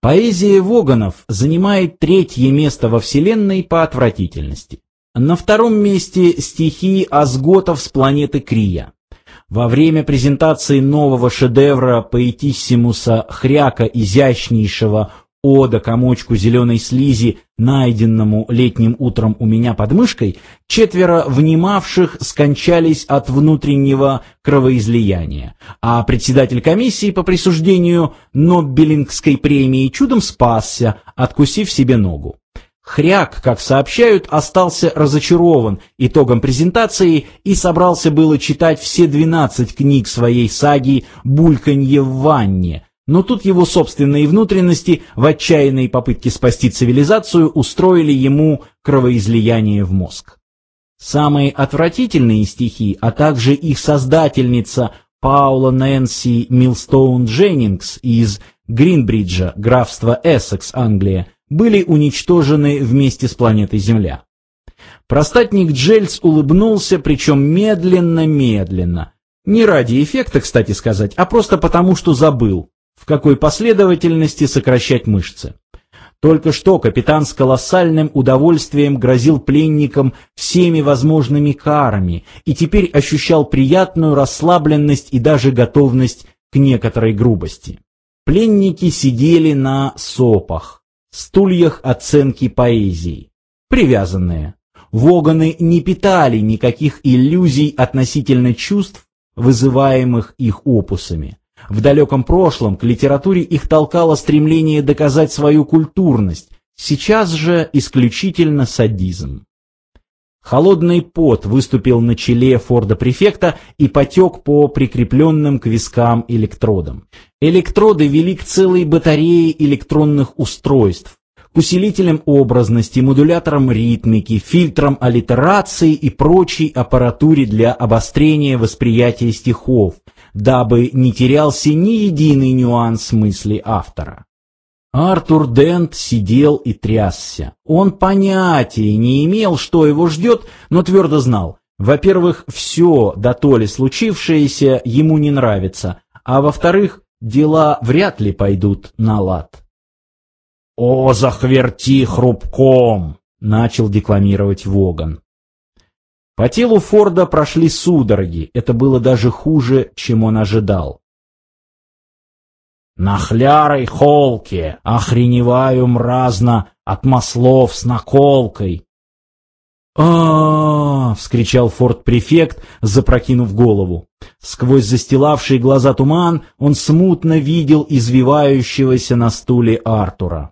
Поэзия Воганов занимает третье место во Вселенной по отвратительности. На втором месте стихи Азготов с планеты Крия. Во время презентации нового шедевра поэтиссимуса Хряка, изящнейшего «Ода комочку зеленой слизи, найденному летним утром у меня под мышкой», 4 внимавших скончались от внутреннего кровоизлияния, а председатель комиссии по присуждению Нобелингской премии чудом спасся, откусив себе ногу. Хряк, как сообщают, остался разочарован итогом презентации и собрался было читать все 12 книг своей саги «Бульканье в ванне», но тут его собственные внутренности в отчаянной попытке спасти цивилизацию устроили ему кровоизлияние в мозг. Самые отвратительные стихи, а также их создательница Паула Нэнси Милстоун Дженнингс из Гринбриджа, графства Эссекс, Англия, были уничтожены вместе с планетой Земля. Простатник Джельс улыбнулся, причем медленно-медленно. Не ради эффекта, кстати сказать, а просто потому, что забыл, в какой последовательности сокращать мышцы. Только что капитан с колоссальным удовольствием грозил пленникам всеми возможными карами и теперь ощущал приятную расслабленность и даже готовность к некоторой грубости. Пленники сидели на сопах, стульях оценки поэзии, привязанные. Воганы не питали никаких иллюзий относительно чувств, вызываемых их опусами. В далеком прошлом к литературе их толкало стремление доказать свою культурность, сейчас же исключительно садизм. Холодный пот выступил на челе Форда-префекта и потек по прикрепленным к вискам электродам. Электроды вели к целой батарее электронных устройств, к усилителям образности, модуляторам ритмики, фильтрам аллитерации и прочей аппаратуре для обострения восприятия стихов, дабы не терялся ни единый нюанс мысли автора. Артур Дент сидел и трясся. Он понятия не имел, что его ждет, но твердо знал. Во-первых, все дотоле случившееся ему не нравится, а во-вторых, дела вряд ли пойдут на лад. «О, захверти хрупком!» — начал декламировать Воган. По телу Форда прошли судороги, это было даже хуже, чем он ожидал. «На хлярой холке охреневаю мразно от маслов с наколкой». Вскричал Форд-префект, запрокинув голову. Сквозь застилавший глаза туман он смутно видел извивающегося на стуле Артура.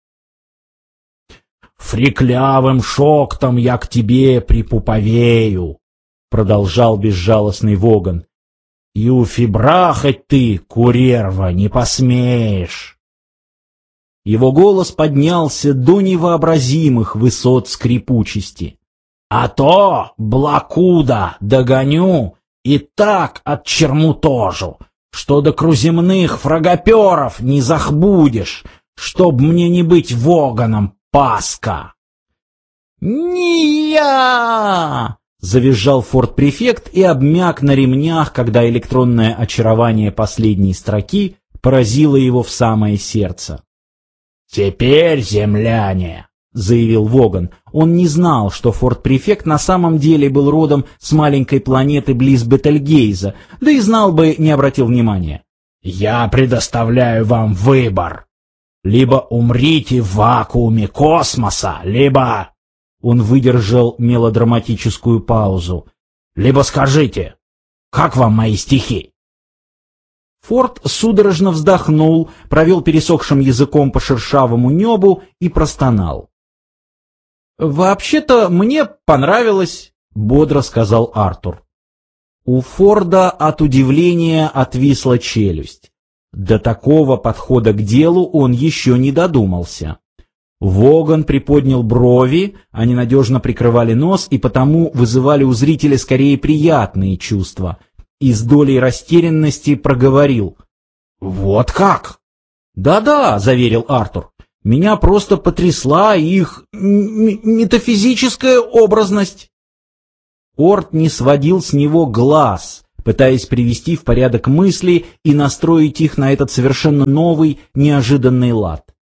«Фриклявым шоктом я к тебе припуповею», — продолжал безжалостный Воган. «И уфибрахать ты, курерва, не посмеешь». Его голос поднялся до невообразимых высот скрипучести. «А то, блакуда, догоню и так отчермутожу, что до круземных фрагоперов не захбудешь, чтоб мне не быть Воганом, паска!» «Не я!» — завизжал Форд-префект и обмяк на ремнях, когда электронное очарование последней строки поразило его в самое сердце. «Теперь, земляне!» — заявил Воган. Он не знал, что Форд-префект на самом деле был родом с маленькой планеты близ Бетельгейза, да и знал бы, не обратил внимания. «Я предоставляю вам выбор. Либо умрите в вакууме космоса, либо...» Он выдержал мелодраматическую паузу. «Либо скажите, как вам мои стихи?» Форд судорожно вздохнул, провел пересохшим языком по шершавому небу и простонал. «Вообще-то мне понравилось», — бодро сказал Артур. У Форда от удивления отвисла челюсть. До такого подхода к делу он еще не додумался. Воган приподнял брови, они надежно прикрывали нос и потому вызывали у зрителя скорее приятные чувства, и с долей растерянности проговорил. «Вот как?» «Да-да», — заверил Артур, — «меня просто потрясла их метафизическая образность». Форд не сводил с него глаз, пытаясь привести в порядок мысли и настроить их на этот совершенно новый, неожиданный лад.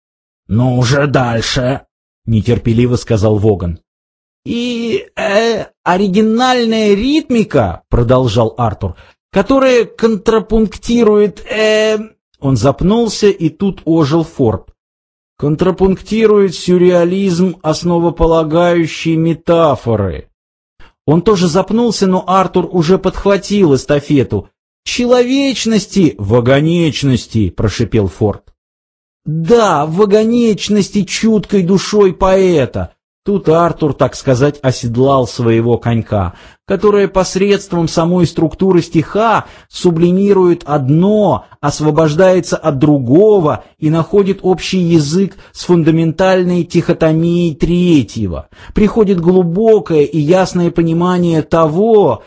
«Ну уже дальше», — нетерпеливо сказал Воган. «И оригинальная ритмика», — продолжал Артур, «которая контрапунктирует, Он запнулся, и тут ожил Форд. «Контрапунктирует сюрреализм основополагающей метафоры». Он тоже запнулся, но Артур уже подхватил эстафету. «Человечности, вагонечности», — прошипел Форд. «Да, вагонечности чуткой душой поэта». Тут Артур, так сказать, оседлал своего конька, которая посредством самой структуры стиха сублимирует одно, освобождается от другого и находит общий язык с фундаментальной дихотомией третьего. Приходит глубокое и ясное понимание того...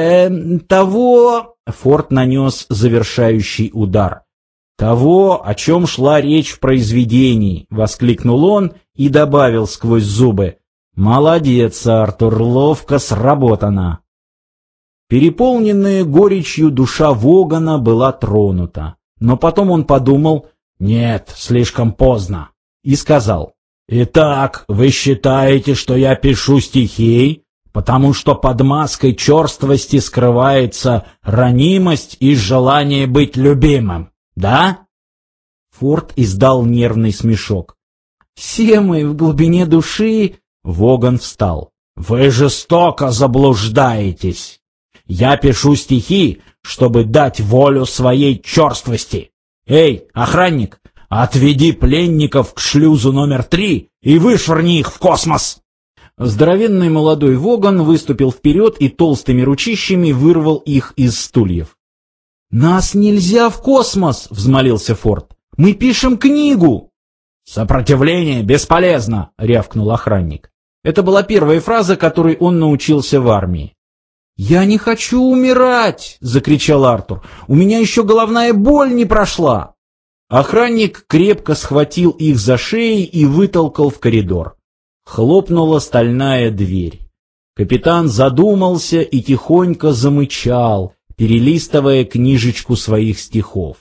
Форд нанес завершающий удар. «Того, о чем шла речь в произведении», — воскликнул он и добавил сквозь зубы: «Молодец, Артур, ловко сработано». Переполненная горечью душа Вогана была тронута, но потом он подумал: «Нет, слишком поздно», и сказал: «Итак, вы считаете, что я пишу стихи, потому что под маской черствости скрывается ранимость и желание быть любимым? Да?» Форд издал нервный смешок. «Все мы в глубине души...» Воган встал. «Вы жестоко заблуждаетесь. Я пишу стихи, чтобы дать волю своей черствости. Эй, охранник, отведи пленников к шлюзу номер 3 и вышвырни их в космос!» Здоровенный молодой Воган выступил вперед и толстыми ручищами вырвал их из стульев. «Нас нельзя в космос!» — взмолился Форд. «Мы пишем книгу!» «Сопротивление бесполезно!» — рявкнул охранник. Это была первая фраза, которой он научился в армии. «Я не хочу умирать!» — закричал Артур. «У меня еще головная боль не прошла!» Охранник крепко схватил их за шеи и вытолкал в коридор. Хлопнула стальная дверь. Капитан задумался и тихонько замычал, перелистывая книжечку своих стихов.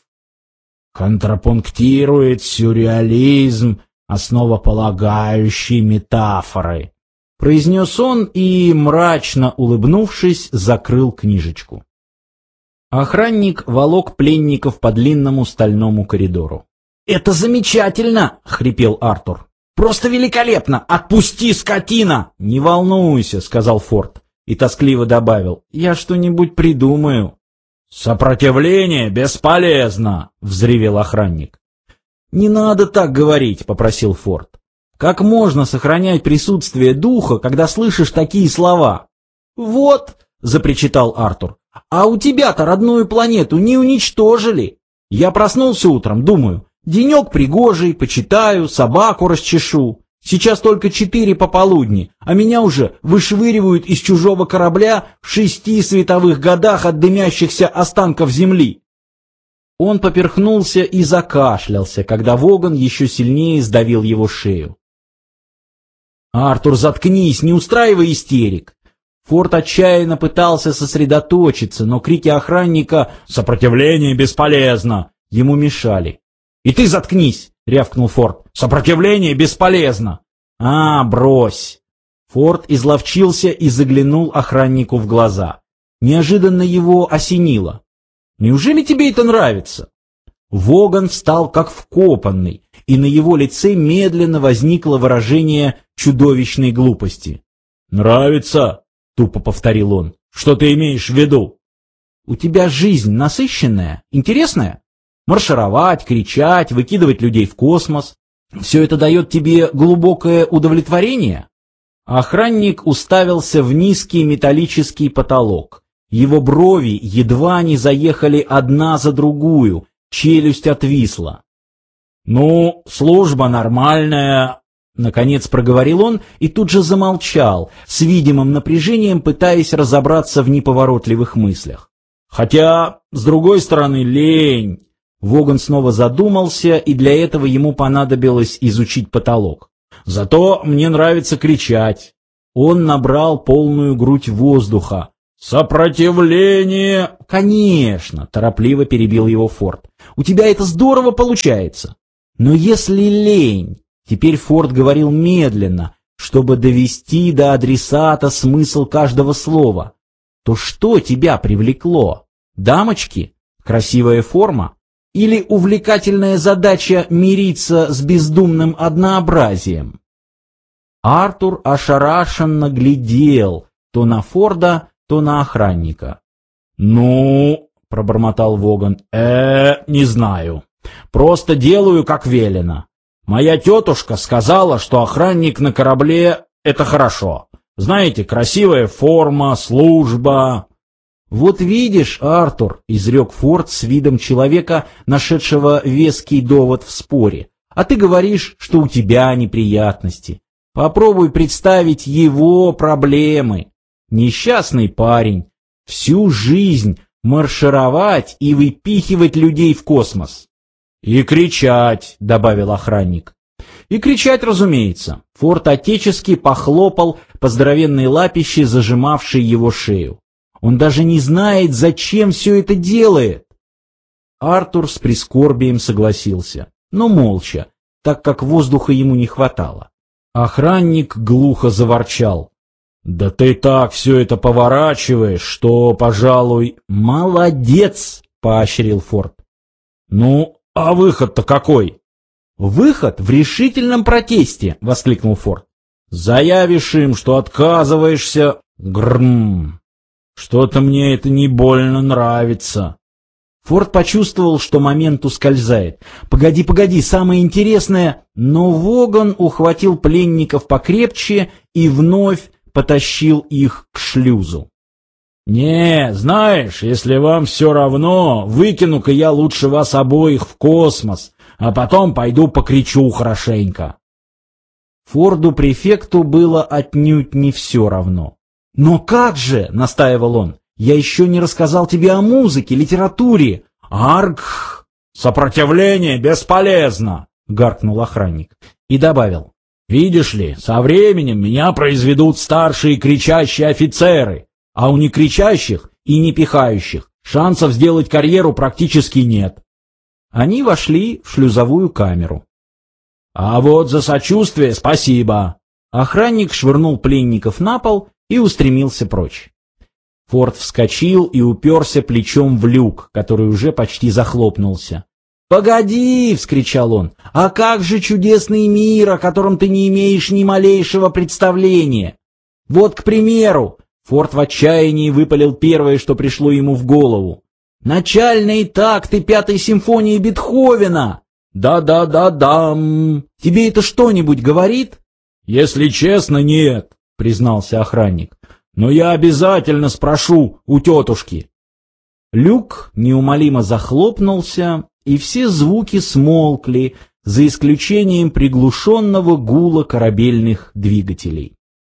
«Контрапунктирует сюрреализм основополагающей метафоры», — произнес он и, мрачно улыбнувшись, закрыл книжечку. Охранник волок пленников по длинному стальному коридору. «Это замечательно!» — хрипел Артур. «Просто великолепно! Отпусти, скотина!» «Не волнуйся», — сказал Форд и тоскливо добавил: «Я что-нибудь придумаю». «Сопротивление бесполезно!» — взревел охранник. «Не надо так говорить», — попросил Форд. «Как можно сохранять присутствие духа, когда слышишь такие слова?» «Вот», — запричитал Артур, — «а у тебя-то родную планету не уничтожили. Я проснулся утром, думаю, денек пригожий, почитаю, собаку расчешу. Сейчас только 4 пополудни, а меня уже вышвыривают из чужого корабля в 6 световых годах от дымящихся останков Земли». Он поперхнулся и закашлялся, когда Воган еще сильнее сдавил его шею. «Артур, заткнись, не устраивай истерик!» Форд отчаянно пытался сосредоточиться, но крики охранника «Сопротивление бесполезно!» ему мешали. «И ты заткнись!» — рявкнул Форд. «Сопротивление бесполезно!» «А, брось!» Форд изловчился и заглянул охраннику в глаза. Неожиданно его осенило. «Неужели тебе это нравится?» Воган встал как вкопанный, и на его лице медленно возникло выражение чудовищной глупости. «Нравится?» — тупо повторил он. «Что ты имеешь в виду?» «У тебя жизнь насыщенная, интересная? Маршировать, кричать, выкидывать людей в космос. Все это дает тебе глубокое удовлетворение?» Охранник уставился в низкий металлический потолок. Его брови едва не заехали одна за другую, челюсть отвисла. «Ну, служба нормальная», — наконец проговорил он и тут же замолчал, с видимым напряжением пытаясь разобраться в неповоротливых мыслях. «Хотя, с другой стороны, лень». Воган снова задумался, и для этого ему понадобилось изучить потолок. «Зато мне нравится кричать». Он набрал полную грудь воздуха. «Сопротивление!» «Конечно!» — торопливо перебил его Форд. «У тебя это здорово получается. Но если лень, Теперь Форд говорил медленно, чтобы довести до адресата смысл каждого слова. То что тебя привлекло? Дамочки? Красивая форма? Или увлекательная задача мириться с бездумным однообразием? Артур ошарашенно глядел то на Форда, то на охранника. «Ну...» — пробормотал Воган. Не знаю. Просто делаю, как велено. Моя тетушка сказала, что охранник на корабле — это хорошо. Знаете, красивая форма, служба...» «Вот видишь, Артур», — изрек Форд с видом человека, нашедшего веский довод в споре, «а ты говоришь, что у тебя неприятности. Попробуй представить его проблемы. Несчастный парень, всю жизнь маршировать и выпихивать людей в космос». «И кричать», — добавил охранник. «И кричать, разумеется». Форд отечески похлопал по здоровенной лапище, зажимавшей его шею. «Он даже не знает, зачем все это делает». Артур с прискорбием согласился, но молча, так как воздуха ему не хватало. Охранник глухо заворчал. «Да ты так все это поворачиваешь, что, пожалуй...» «Молодец!» — поощрил Форд. «Ну, а выход-то какой?» «Выход в решительном протесте!» — воскликнул Форд. «Заявишь им, что отказываешься...» «Грм! Что-то мне это не больно нравится». Форд почувствовал, что момент ускользает. «Погоди, самое интересное...» Но Воган ухватил пленников покрепче и вновь потащил их к шлюзу. «Не, знаешь, если вам все равно, выкину-ка я лучше вас обоих в космос, а потом пойду покричу хорошенько». Форду-префекту было отнюдь не все равно. «Но как же?» — настаивал он. «Я еще не рассказал тебе о музыке, литературе». «Арг! Сопротивление бесполезно!» — гаркнул охранник. И добавил. «Видишь ли, со временем меня произведут старшие кричащие офицеры, а у некричащих и не пихающих шансов сделать карьеру практически нет». Они вошли в шлюзовую камеру. «А вот за сочувствие спасибо!» Охранник швырнул пленников на пол и устремился прочь. Форд вскочил и уперся плечом в люк, который уже почти захлопнулся. «Погоди!» — вскричал он. «А как же чудесный мир, о котором ты не имеешь ни малейшего представления? Вот, к примеру...» Форд в отчаянии выпалил первое, что пришло ему в голову. «Начальные такты Пятой симфонии Бетховена!» «Да-да-да-дам!» «Тебе это что-нибудь говорит?» «Если честно, нет», — признался охранник. «Но я обязательно спрошу у тетушки». Люк неумолимо захлопнулся, и все звуки смолкли, за исключением приглушенного гула корабельных двигателей.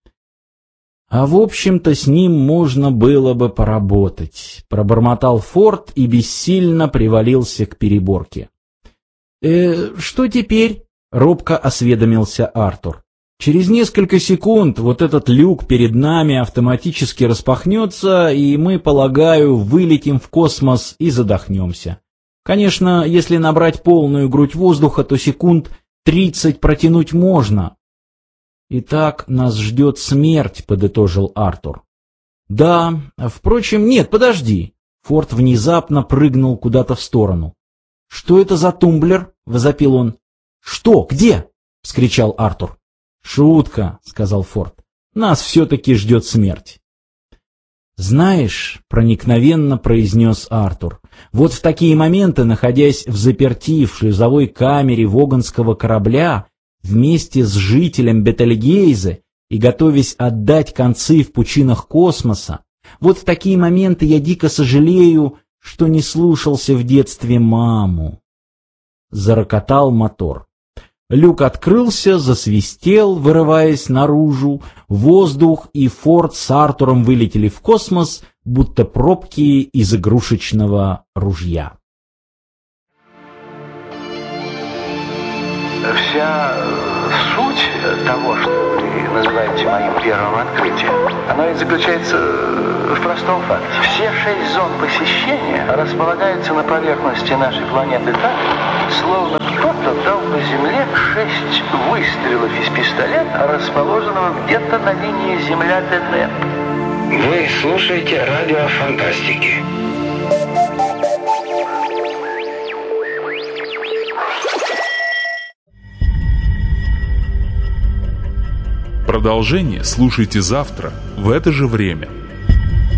«А в общем-то с ним можно было бы поработать», — пробормотал Форд и бессильно привалился к переборке. «Что теперь?» — робко осведомился Артур. «Через несколько секунд вот этот люк перед нами автоматически распахнется, и мы, полагаю, вылетим в космос и задохнемся. Конечно, если набрать полную грудь воздуха, то секунд 30 протянуть можно». «Итак, нас ждет смерть», — подытожил Артур. «Да, впрочем, нет, подожди». Форд внезапно прыгнул куда-то в сторону. «Что это за тумблер?» — возопил он. «Что? Где?» — вскричал Артур. «Шутка», — сказал Форд. «Нас все-таки ждет смерть». «Знаешь», — проникновенно произнес Артур, «вот в такие моменты, находясь взаперти в шлюзовой камере воганского корабля, вместе с жителем Бетельгейзе и готовясь отдать концы в пучинах космоса, вот в такие моменты я дико сожалею, что не слушался в детстве маму». Зарокотал мотор. Люк открылся, засвистел, вырываясь наружу. Воздух и Форд с Артуром вылетели в космос, будто пробки из игрушечного ружья. Вся суть того, что вы называете моим первым открытием, оно и заключается в простом факте. Все 6 зон посещения располагаются на поверхности нашей планеты так, словно кто-то дал по Земле 6 выстрелов из пистолета, расположенного где-то на линии Земля-ДНЭП. Вы слушаете радио фантастики. Продолжение слушайте завтра в это же время.